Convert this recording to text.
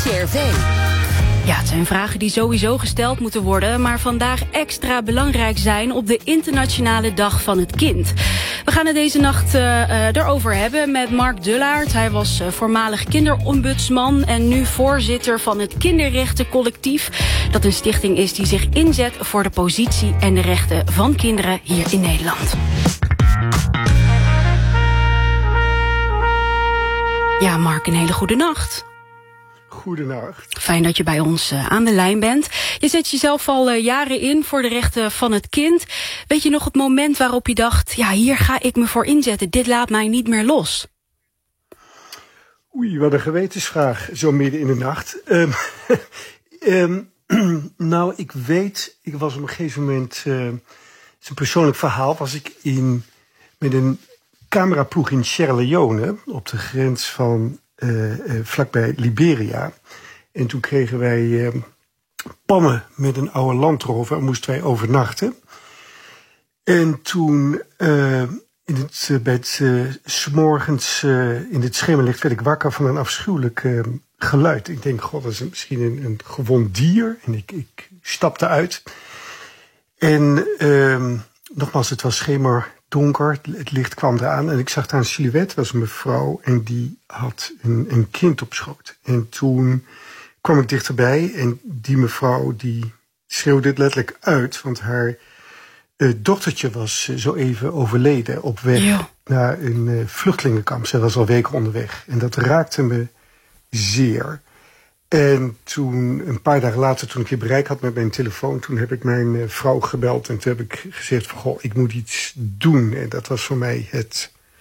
NCRV. Ja, het zijn vragen die sowieso gesteld moeten worden, maar vandaag extra belangrijk zijn op de Internationale Dag van het Kind. We gaan het deze nacht erover hebben met Mark Dullaert. Hij was voormalig kinderombudsman en nu voorzitter van het Kinderrechtencollectief. Dat een stichting is die zich inzet voor de positie en de rechten van kinderen hier in Nederland. Ja, Mark, een hele goede nacht. Goedenacht. Fijn dat je bij ons aan de lijn bent. Je zet jezelf al jaren in voor de rechten van het kind. Weet je nog het moment waarop je dacht, ja, hier ga ik me voor inzetten. Dit laat mij niet meer los. Oei, wat een gewetensvraag, zo midden in de nacht. Nou, ik was op een gegeven moment, het is een persoonlijk verhaal, was ik met een cameraploeg in Sierra Leone, op de grens van vlakbij Liberia. En toen kregen wij pannen met een oude Land Rover en moesten wij overnachten. En toen s'morgens in het schemerlicht werd ik wakker van een afschuwelijk geluid. Ik denk, god, dat is misschien een gewond dier. En ik stapte uit. En nogmaals, het was schemerdonker. Het licht kwam eraan en ik zag daar een silhouet. Dat was een mevrouw en die had een kind op schoot. En toen kwam ik dichterbij en die mevrouw die schreeuwde het letterlijk uit. Want haar dochtertje was zo even overleden op weg naar een vluchtelingenkamp. Zij was al weken onderweg. En dat raakte me zeer. En toen, een paar dagen later, toen ik weer bereik had met mijn telefoon, toen heb ik mijn vrouw gebeld en toen heb ik gezegd van, goh, ik moet iets doen. En dat was voor mij het